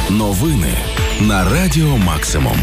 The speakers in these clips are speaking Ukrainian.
Новини на Радіо Максимум.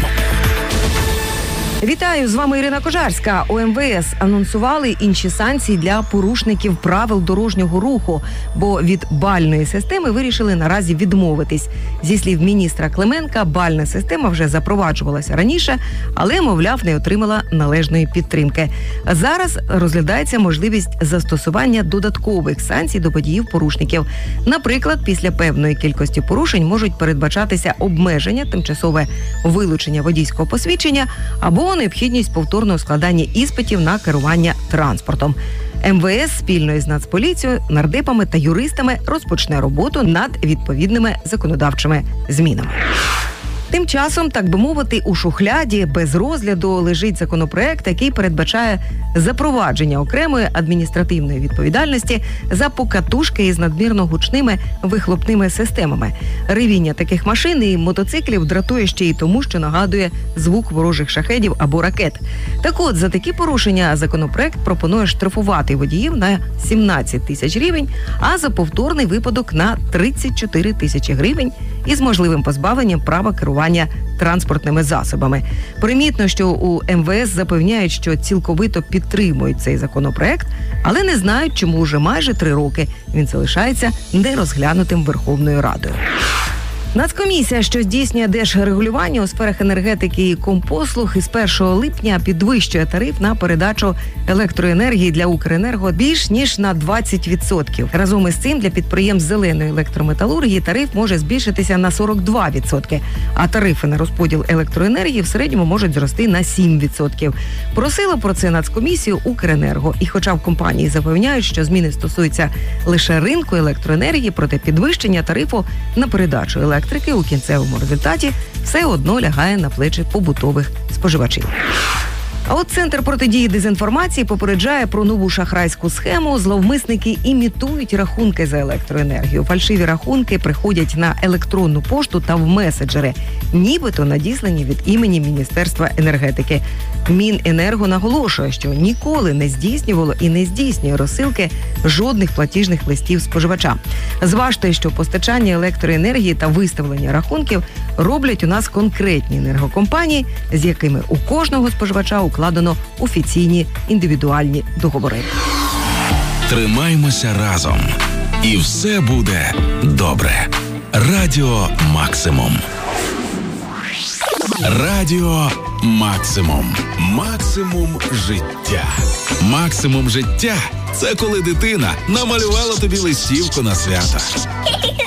Вітаю, з вами Ірина Кожарська. У МВС анонсували інші санкції для порушників правил дорожнього руху, бо від бальної системи вирішили наразі відмовитись. Зі слів міністра Клименка, бальна система вже запроваджувалася раніше, але, мовляв, не отримала належної підтримки. Зараз розглядається можливість застосування додаткових санкцій до водіїв-порушників. Наприклад, після певної кількості порушень можуть передбачатися обмеження, тимчасове вилучення водійського посвідчення або необхідність повторного складання іспитів на керування транспортом. МВС спільно із Нацполіцією, нардепами та юристами розпочне роботу над відповідними законодавчими змінами. Тим часом, так би мовити, у шухляді без розгляду лежить законопроект, який передбачає запровадження окремої адміністративної відповідальності за покатушки із надмірно гучними вихлопними системами. Ревіння таких машин і мотоциклів дратує ще й тому, що нагадує звук ворожих шахедів або ракет. Так от, за такі порушення законопроект пропонує штрафувати водіїв на 17 тисяч гривень, а за повторний випадок на 34 тисячі гривень із можливим позбавленням права керування транспортними засобами. Примітно, що у МВС запевняють, що цілковито підтримують цей законопроект, але не знають, чому вже майже 3 роки він залишається нерозглянутим Верховною Радою. Нацкомісія, що здійснює держрегулювання у сферах енергетики і компослуг, із 1 липня підвищує тариф на передачу електроенергії для Укренерго більш ніж на 20%. Разом із цим для підприємств зеленої електрометалургії тариф може збільшитися на 42%, а тарифи на розподіл електроенергії в середньому можуть зрости на 7%. Просила про це Нацкомісію Укренерго. І хоча в компанії запевняють, що зміни стосуються лише ринку електроенергії, проте підвищення тарифу на передачу електрики у кінцевому результаті все одно лягає на плечі побутових споживачів. А от Центр протидії дезінформації попереджає про нову шахрайську схему. Зловмисники імітують рахунки за електроенергію. Фальшиві рахунки приходять на електронну пошту та в меседжери, нібито надіслані від імені Міністерства енергетики. Міненерго наголошує, що ніколи не здійснювало і не здійснює розсилки жодних платіжних листів споживача. Зважте, що постачання електроенергії та виставлення рахунків роблять у нас конкретні енергокомпанії, з якими у кожного споживача укладено офіційні індивідуальні договори. Тримаймося разом. І все буде добре. Радіо Максимум. Радіо Максимум. Максимум життя. Максимум життя – це коли дитина намалювала тобі листівку на свято.